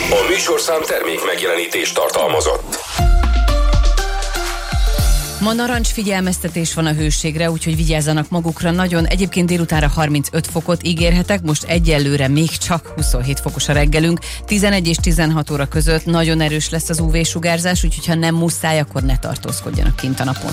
A műsorszám termék megjelenítést tartalmazott. Ma narancs figyelmeztetés van a hőségre, úgyhogy vigyázzanak magukra nagyon. Egyébként délutánra 35 fokot ígérhetek, most egyelőre még csak 27 fokos a reggelünk. 11 és 16 óra között nagyon erős lesz az UV-sugárzás, úgyhogy ha nem muszáj, akkor ne tartózkodjanak kint a napon.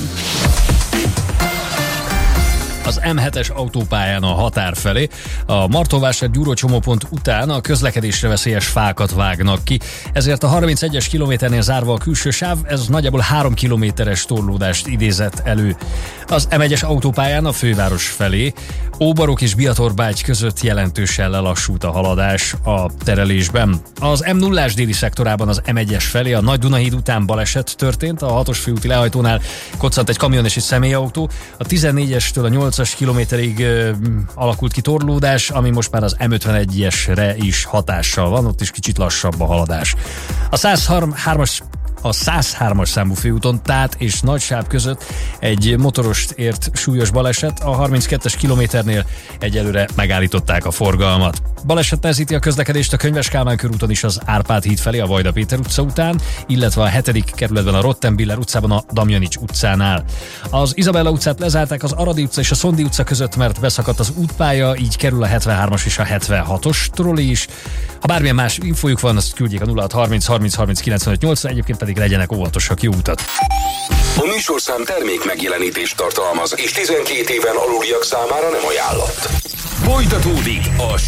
Az M7-es autópályán a határ felé a Martonvásár-Gyurócsomópont után a közlekedésre veszélyes fákat vágnak ki, ezért a 31-es kilométernél zárva a külső sáv, ez nagyjából 3 kilométeres torlódást idézett elő. Az M1-es autópályán a főváros felé Óbarok és Biatorbágy között jelentősen lelassult a haladás a terelésben. Az M0-ás déli szektorában az M1-es felé a Nagy-Dunahíd után baleset történt, a 6-os főúti lehajtónál koccant egy kamion és egy személyautó, a 14-estől a 8-as kilométerig alakult ki torlódás, ami most már az M51-esre is hatással van, ott is kicsit lassabb a haladás. A 103-as számú főúton Tát és Nagysáv között egy motorost ért súlyos baleset, a 32-es kilométernél egyelőre megállították a forgalmat. Baleset nehezíti a közlekedést a Könyves Kálmán körúton is az Árpád híd felé a Vajda Péter utca után, illetve a 7. kerületben a Rottenbiller utcában a Damjanics utcánál. Az Izabella utcát lezárták az Aradi utca és a Szondi utca között, mert beszakadt az útpálya, így kerül a 73-as és a 76-os trolli is. Ha bármilyen más infójuk van, azt küldjék a 0630 30 30 95 8-ra, egyébként pedig legyenek óvatosak, jó utat! A műsorszám termék megjelenítést tartalmaz, és 12 éven aluliak számára nem ajánlott. Folytatódik a